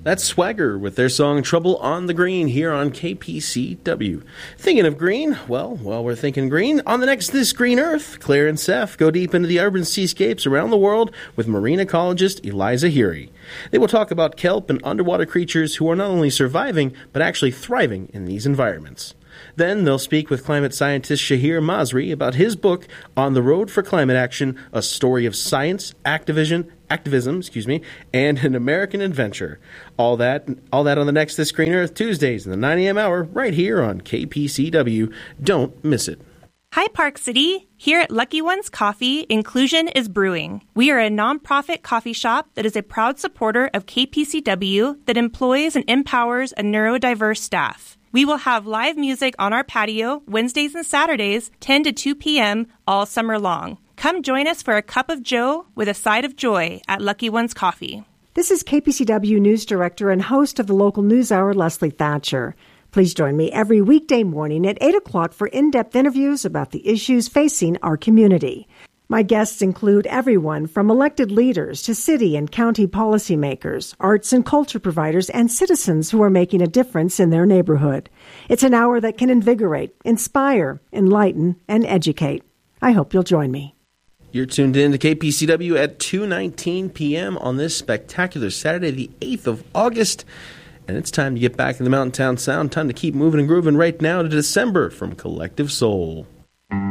That's Swagger with their song Trouble on the Green here on KPCW. Thinking of green? Well, while we're thinking green, on the next This Green Earth, Claire and Seth go deep into the urban seascapes around the world with marine ecologist Eliza Heery. They will talk about kelp and underwater creatures who are not only surviving, but actually thriving in these environments. Then they'll speak with climate scientist Shahir Masri about his book, On the Road for Climate Action, a story of science, activism, and an American adventure. All that on the next This Green Earth Tuesdays in the 9 a.m. hour right here on KPCW. Don't miss it. Hi, Park City. Here at Lucky Ones Coffee, inclusion is brewing. We are a nonprofit coffee shop that is a proud supporter of KPCW that employs and empowers a neurodiverse staff. We will have live music on our patio Wednesdays and Saturdays, 10 to 2 p.m. all summer long. Come join us for a cup of joe with a side of joy at Lucky Ones Coffee. This is KPCW News Director and host of the local news hour, Leslie Thatcher. Please join me every weekday morning at 8 o'clock for in-depth interviews about the issues facing our community. My guests include everyone from elected leaders to city and county policymakers, arts and culture providers, and citizens who are making a difference in their neighborhood. It's an hour that can invigorate, inspire, enlighten, and educate. I hope you'll join me. You're tuned in to KPCW at 2:19 p.m. on this spectacular Saturday, the 8th of August. And it's time to get back in the Mountain Town sound. Time to keep moving and grooving right now to December from Collective Soul.